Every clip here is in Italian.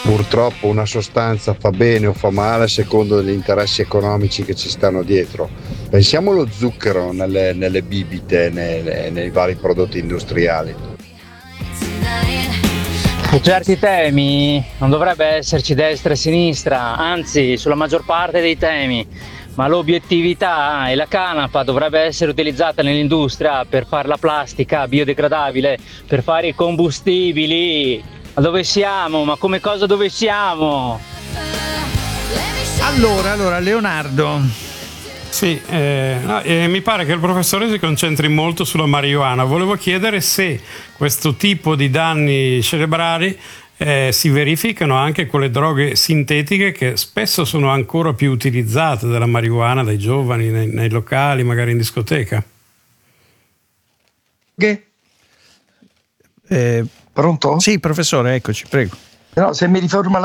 Purtroppo una sostanza fa bene o fa male a secondo degli interessi economici che ci stanno dietro. Pensiamo allo zucchero nelle bibite, nei vari prodotti industriali. Su certi temi non dovrebbe esserci destra e sinistra, anzi sulla maggior parte dei temi, ma l'obiettività e la canapa dovrebbe essere utilizzata nell'industria per fare la plastica biodegradabile, per fare i combustibili. Ma dove siamo? Ma come cosa dove siamo? Allora, Leonardo. Sì, mi pare che il professore si concentri molto sulla marijuana. Volevo chiedere se questo tipo di danni cerebrali si verificano anche con le droghe sintetiche, che spesso sono ancora più utilizzate della marijuana dai giovani nei locali, magari in discoteca. Pronto? Sì, professore, eccoci, prego. No, se mi riformula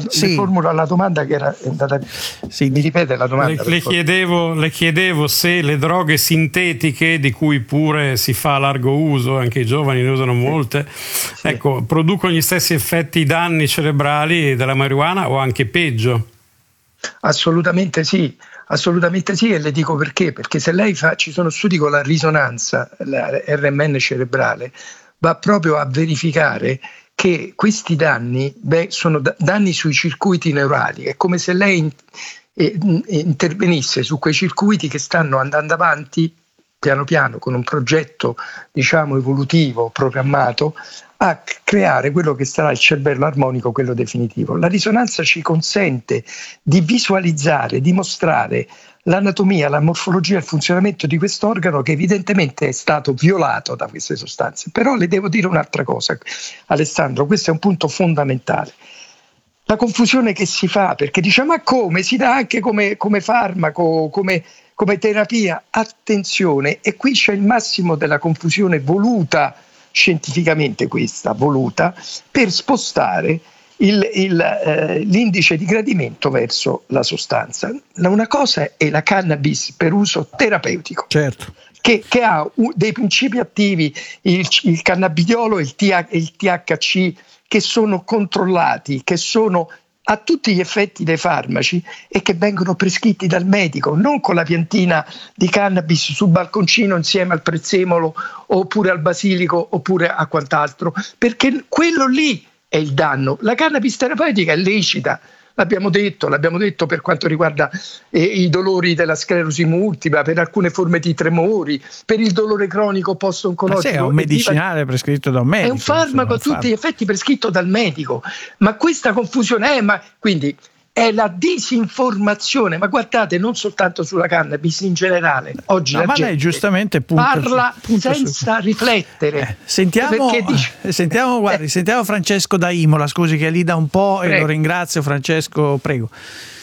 la domanda che era andata. Sì, mi ripete la domanda. Le chiedevo se le droghe sintetiche, di cui pure si fa largo uso, anche i giovani ne usano molte, sì. Ecco, producono gli stessi effetti danni cerebrali della marijuana o anche peggio? Assolutamente sì, e le dico perché. Perché se lei ci sono studi con la risonanza, la RMN cerebrale, va proprio a verificare che questi danni sono danni sui circuiti neurali. È come se lei intervenisse su quei circuiti che stanno andando avanti piano piano con un progetto, diciamo, evolutivo, programmato, a creare quello che sarà il cervello armonico, quello definitivo. La risonanza ci consente di visualizzare, di mostrare l'anatomia, la morfologia e il funzionamento di quest'organo che evidentemente è stato violato da queste sostanze. Però le devo dire un'altra cosa, Alessandro, questo è un punto fondamentale. La confusione che si fa, perché dice ma come? Si dà anche come farmaco, come terapia. Attenzione, e qui c'è il massimo della confusione voluta, scientificamente questa, voluta, per spostare l'indice di gradimento verso la sostanza. Una cosa è la cannabis per uso terapeutico, certo, che ha dei principi attivi, il cannabidiolo e il THC, che sono controllati, che sono a tutti gli effetti dei farmaci e che vengono prescritti dal medico, non con la piantina di cannabis sul balconcino insieme al prezzemolo oppure al basilico oppure a quant'altro, perché quello lì è il danno. La cannabis terapeutica è lecita, l'abbiamo detto per quanto riguarda i dolori della sclerosi multipla, per alcune forme di tremori, per il dolore cronico post-oncologico. È un medicinale prescritto da un medico. È un farmaco a tutti gli effetti prescritto dal medico. Ma questa confusione quindi è la disinformazione, ma guardate, non soltanto sulla cannabis, in generale. Oggi la gente lei giustamente parla senza riflettere. Sentiamo Francesco da Imola, scusi che è lì da un po'. Prego. E lo ringrazio, Francesco, prego.